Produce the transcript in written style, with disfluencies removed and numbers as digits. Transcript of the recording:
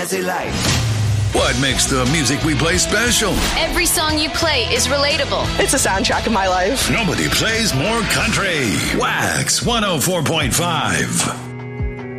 Jazzy Life. What makes the music we play special? Every song you play is relatable. It's a soundtrack of my life. Nobody plays more country. Wax 104.5.